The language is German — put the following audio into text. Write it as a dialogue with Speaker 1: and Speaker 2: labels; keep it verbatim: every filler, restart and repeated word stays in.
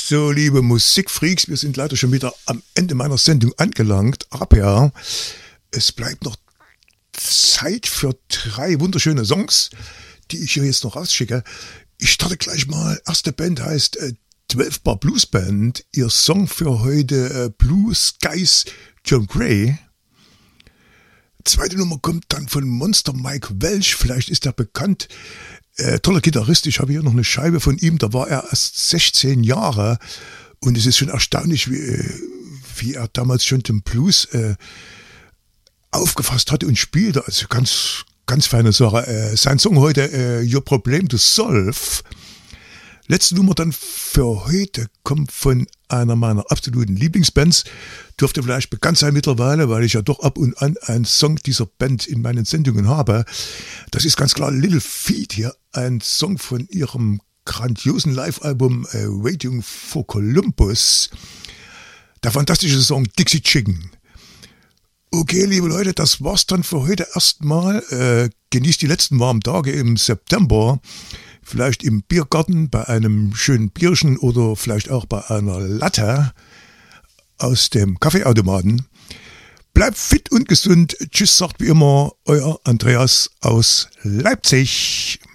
Speaker 1: So, liebe Musikfreaks, wir sind leider schon wieder am Ende meiner Sendung angelangt, aber es bleibt noch Zeit für drei wunderschöne Songs, die ich hier jetzt noch rausschicke. Ich starte gleich mal. Erste Band heißt äh, zwölf Bar Blues Band. Ihr Song für heute äh, Blue Skies John Gray. Zweite Nummer kommt dann von Monster Mike Welch. Vielleicht ist er bekannt. Äh, toller Gitarrist. Ich habe hier noch eine Scheibe von ihm. Da war er erst sechzehn Jahre. Und es ist schon erstaunlich, wie, äh, wie er damals schon den Blues äh, aufgefasst hatte und spielte. Also ganz, ganz feine Sache. Äh, sein Song heute, äh, Your Problem to Solve. Letzte Nummer dann für heute kommt von einer meiner absoluten Lieblingsbands. Dürfte vielleicht bekannt sein mittlerweile, weil ich ja doch ab und an einen Song dieser Band in meinen Sendungen habe. Das ist ganz klar Little Feat hier. Ein Song von ihrem grandiosen Live-Album äh, Waiting for Columbus. Der fantastische Song Dixie Chicken. Okay, liebe Leute, das war's dann für heute erstmal. Äh, genießt die letzten warmen Tage im September. Vielleicht im Biergarten bei einem schönen Bierchen oder vielleicht auch bei einer Latte aus dem Kaffeeautomaten. Bleibt fit und gesund. Tschüss, sagt wie immer euer Andreas aus Leipzig.